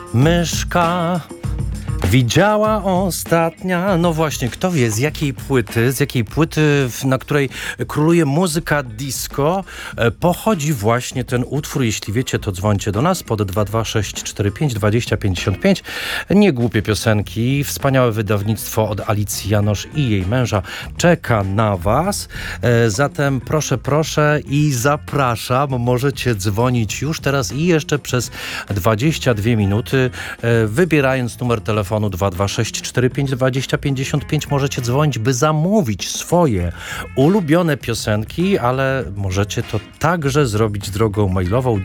Myszka widziała ostatnia, no właśnie, kto wie z jakiej płyty, na której króluje muzyka disco, pochodzi właśnie ten utwór. Jeśli wiecie, to dzwońcie do nas pod 22645 2055. Nie głupie piosenki, wspaniałe wydawnictwo od Alicji Janosz i jej męża czeka na was. Zatem proszę i zapraszam, możecie dzwonić już teraz i jeszcze przez 22 minuty, wybierając numer telefonu 22645 2055 możecie dzwonić, by zamówić swoje ulubione piosenki, ale możecie to także zrobić drogą mailową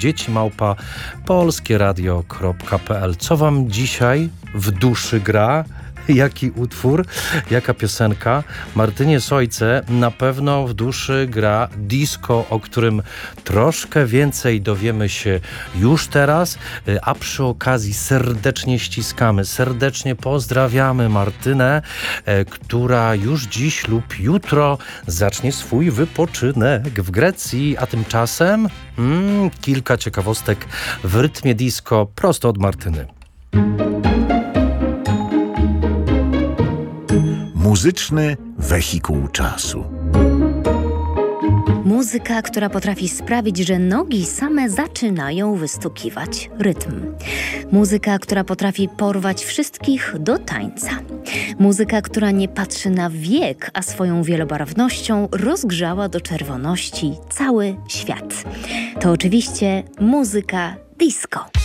dzieci@polskieradio.pl. Co wam dzisiaj w duszy gra? Jaki utwór, jaka piosenka? Martynie Sojce na pewno w duszy gra disco, o którym troszkę więcej dowiemy się już teraz, a przy okazji serdecznie ściskamy, serdecznie pozdrawiamy Martynę, która już dziś lub jutro zacznie swój wypoczynek w Grecji, a tymczasem kilka ciekawostek w rytmie disco prosto od Martyny. Muzyczny wehikuł czasu. Muzyka, która potrafi sprawić, że nogi same zaczynają wystukiwać rytm. Muzyka, która potrafi porwać wszystkich do tańca. Muzyka, która nie patrzy na wiek, a swoją wielobarwnością rozgrzała do czerwoności cały świat. To oczywiście muzyka disco.